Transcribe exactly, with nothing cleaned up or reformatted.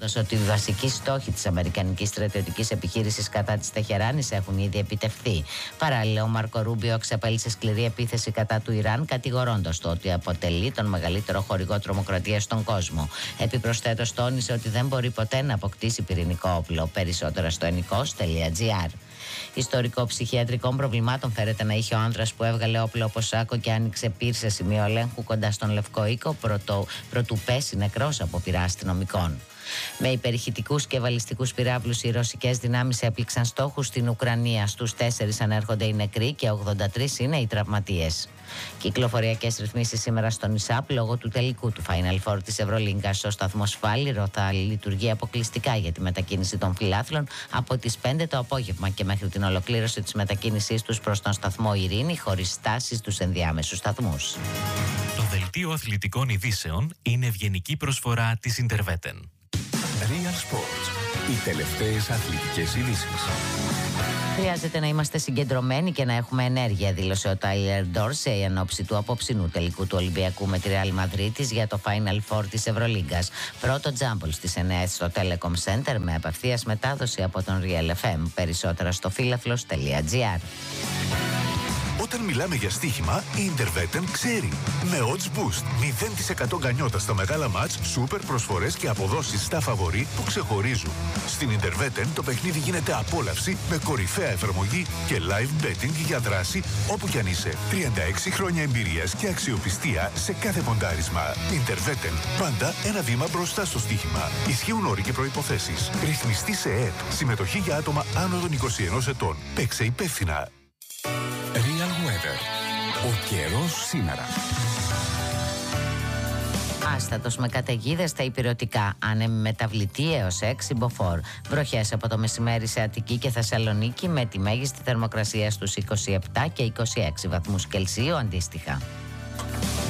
καθώς ότι οι βασικοί στόχοι της αμερικανικής στρατιωτικής επιχείρησης κατά της Τεχεράνης έχουν ήδη επιτευχθεί. Παράλληλα, ο Μάρκο Ρούμπιο εξαπέλυσε σκληρή επίθεση κατά του Ιράν, κατηγορώντας το ότι αποτελεί τον μεγαλύτερο χορηγό τρομοκρατίας στον κόσμο. Επιπροσθέτως, τόνισε ότι δεν μπορεί ποτέ να αποκτήσει πυρηνικό όπλο. Περισσότερα στο ενικός τελεία τζι άρ. Ιστορικό ψυχιατρικών προβλημάτων φέρεται να είχε ο άνδρας που έβγαλε όπλο από σάκο και άνοιξε πυρ σε σημείο ελέγχου κοντά στον Λευκό Οίκο, πρωτού πέσει νεκρός από πυρά αστυνομικών. Με υπερηχητικούς και βαλιστικούς πυράβλους, οι ρωσικές δυνάμεις έπληξαν στόχους στην Ουκρανία. Στους τέσσερις ανέρχονται οι νεκροί και ογδόντα τρεις είναι οι τραυματίες. Κυκλοφοριακές ρυθμίσεις σήμερα στον ΙΣΑΠ λόγω του τελικού του Final Four της Ευρωλίγκας. Ο σταθμός Φάληρο θα λειτουργεί αποκλειστικά για τη μετακίνηση των φιλάθλων από τις πέντε το απόγευμα και μέχρι την ολοκλήρωση της μετακίνησής τους προς τον σταθμό Ειρήνη, χωρίς στάσεις στους ενδιάμεσους σταθμούς. Το δελτίο αθλητικών ειδήσεων είναι ευγενική προσφορά της Interveten. Real Sports. Οι τελευταίες αθλητικές ειδήσεις. Χρειάζεται να είμαστε συγκεντρωμένοι και να έχουμε ενέργεια, δήλωσε ο Τάιλερ Ντόρσεϊ εν ώψη του απόψινού τελικού του Ολυμπιακού με τη Real Μαδρίτης για το Final Four της Ευρωλίγκας. Πρώτο τζάμπολ στις εννιά στο Telecom Center με απευθείας μετάδοση από τον Real εφ εμ. Περισσότερα στο φίλαθλος τελεία τζι άρ. Όταν μιλάμε για στοίχημα, η Interveten ξέρει. Με odds boost, μηδέν τοις εκατό γκανιότα στα μεγάλα μάτς, σούπερ προσφορές και αποδόσεις στα φαβορί που ξεχωρίζουν. Στην Interveten το παιχνίδι γίνεται απόλαυση με κορυφαία εφαρμογή και live betting για δράση όπου κι αν είσαι. τριάντα έξι χρόνια εμπειρίας και αξιοπιστία σε κάθε ποντάρισμα. Interveten, πάντα ένα βήμα μπροστά στο στοίχημα. Ισχύουν όροι και προϋποθέσεις. Ρυθμιστή σε ΕΕΠ. Συμμετοχή για άτομα άνω των είκοσι ενός ετών. Παίξε υπεύθυνα. Real Weather. Ο καιρός σήμερα. Άστατος με καταιγίδες στα υπηρετικά, άνεμη μεταβλητή έως έξι μποφόρ. Βροχές από το μεσημέρι σε Αττική και Θεσσαλονίκη με τη μέγιστη θερμοκρασία στους είκοσι επτά και είκοσι έξι βαθμούς Κελσίου αντίστοιχα.